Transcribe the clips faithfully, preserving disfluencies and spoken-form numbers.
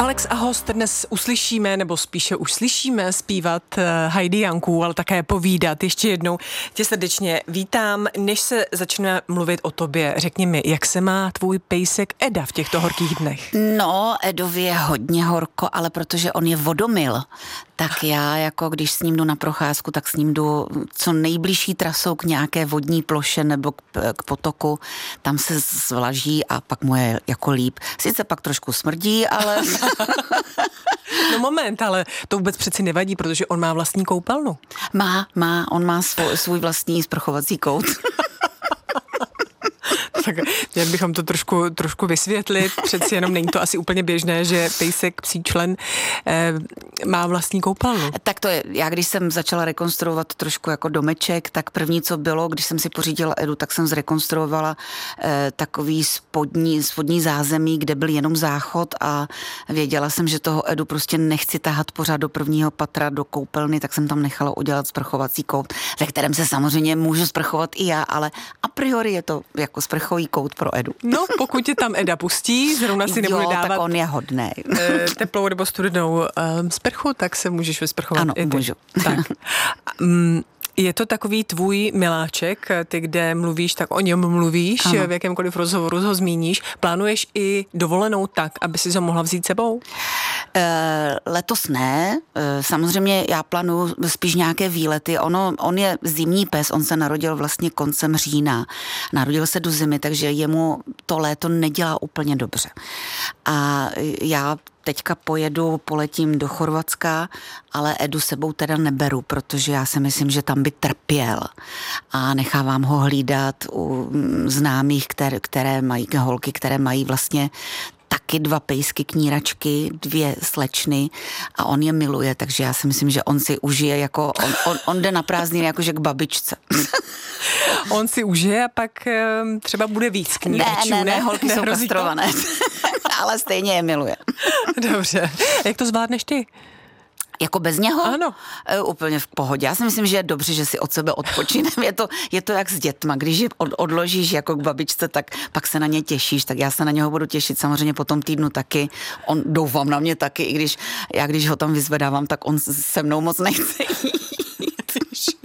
Alex a host dnes uslyšíme, nebo spíše už slyšíme zpívat Heidi Janku, ale také povídat. Ještě jednou tě srdečně vítám. Než se začneme mluvit o tobě, řekni mi, jak se má tvůj pejsek Eda v těchto horkých dnech? No, Edovi je hodně horko, ale protože on je vodomil, tak já jako když s ním jdu na procházku, tak s ním jdu co nejbližší trasou k nějaké vodní ploše nebo k, k potoku. Tam se zvlaží a pak mu je jako líp. Sice pak trošku smrdí, ale... No moment, ale to vůbec přeci nevadí, protože on má vlastní koupelnu. Má, má, on má svůj, svůj vlastní sprchovací kout. Tak měli bychom to trošku, trošku vysvětlit, přeci jenom není to asi úplně běžné, že pejsek, psí člen eh, má vlastní koupelnu. Tak to je, já když jsem začala rekonstruovat trošku jako domeček, tak první, co bylo, když jsem si pořídila Edu, tak jsem zrekonstruovala eh, takový spodní, spodní zázemí, kde byl jenom záchod a věděla jsem, že toho Edu prostě nechci tahat pořád do prvního patra, do koupelny, tak jsem tam nechala udělat sprchovací kout, ve kterém se samozřejmě můžu sprchovat i já, ale a priori je to jako sprchový kout pro Edu. No, pokud tě tam Eda pustí, zrovna si nebude jo, dávat tak on je hodnej. teplou nebo studenou um, sprchu, tak se můžeš vysprchovat. Ano, i ty. můžu. Tak. Um, je to takový tvůj miláček, ty, kde mluvíš, tak o něm mluvíš, ano. V jakémkoliv rozhovoru ho zmíníš. Plánuješ i dovolenou tak, aby si ho mohla vzít sebou? E, letos ne. E, samozřejmě já plánuju spíš nějaké výlety. Ono, on je zimní pes, on se narodil vlastně koncem října. Narodil se do zimy, takže jemu to léto nedělá úplně dobře. A já teďka pojedu, poletím do Chorvatska, ale Edu sebou teda neberu, protože já si myslím, že tam by trpěl. A nechávám ho hlídat u známých, které, které mají, holky, které mají vlastně taky dva pejsky, kníračky, dvě slečny a on je miluje, takže já si myslím, že on si užije jako, on, on, on jde na prázdniny jakože k babičce. On si užije a pak třeba bude víc kníračů, ne? Ne, ne, ne, holky jsou kastrované, ale stejně je miluje. Dobře. Jak to zvládneš ty? Jako bez něho? Ano. E, úplně v pohodě. Já si myslím, že je dobře, že si od sebe odpočinem. Je to, je to jak s dětma. Když je od, odložíš jako k babičce, tak pak se na ně těšíš. Tak já se na něho budu těšit samozřejmě po tom týdnu taky. On doufám na mě taky, i když já když ho tam vyzvedávám, tak on se mnou moc nechce jít.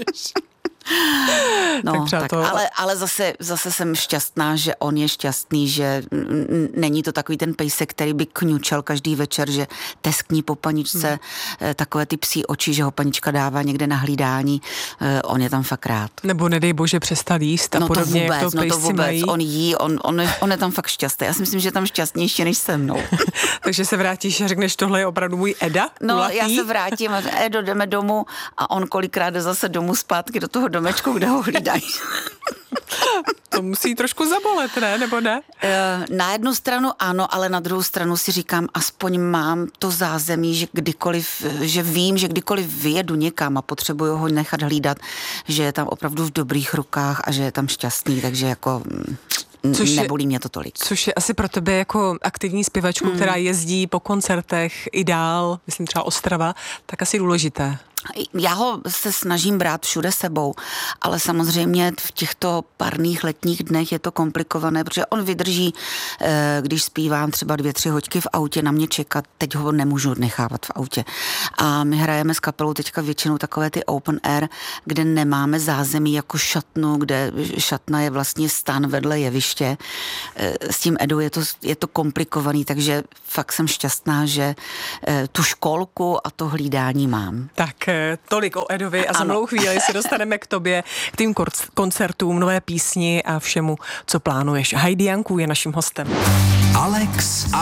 No, tak tak, to... ale, ale zase, zase jsem šťastná, že on je šťastný, že n- není to takový ten pejsek, který by kňučel každý večer, že teskní po paničce, hmm. takové ty psí oči, že ho panička dává někde na hlídání, on je tam fakt rád. Nebo nedej bože přestat jíst a no podobně, to vůbec, jak to no pejsci to vůbec, mají. On jí, on, on, je, on je tam fakt šťastný. Já si myslím, že je tam šťastnější než se mnou. Takže se vrátíš a řekneš, tohle je opravdu můj Eda? No, kulatý? Já se vrátím, Edo, jdeme domů a on kolikrát jde zase domů zpátky do toho domečku, kde ho hlídají. To musí trošku zabolet, ne? Nebo ne? Na jednu stranu ano, ale na druhou stranu si říkám, aspoň mám to zázemí, že kdykoliv, že vím, že kdykoliv vyjedu někam a potřebuju ho nechat hlídat, že je tam opravdu v dobrých rukách a že je tam šťastný, takže jako... Což nebolí mě to tolik. Což je asi pro tebe jako aktivní zpěvačku, mm. která jezdí po koncertech i dál, myslím třeba Ostrava, tak asi důležité. Já ho se snažím brát všude sebou, ale samozřejmě v těchto parných letních dnech je to komplikované, protože on vydrží, když zpívám třeba dvě, tři hoďky v autě na mě čekat, teď ho nemůžu nechávat v autě. A my hrajeme s kapelou teďka většinou takové ty open air, kde nemáme zázemí jako šatnu, kde šatna je vlastně stan vedle jeviště. S tím Edou je to, je to komplikovaný, takže fakt jsem šťastná, že tu školku a to hlídání mám. Tak tolik o Edovi a za malou chvíli se dostaneme k tobě, k tým koncertům, nové písni a všemu, co plánuješ. Heidi Janku je naším hostem. Alex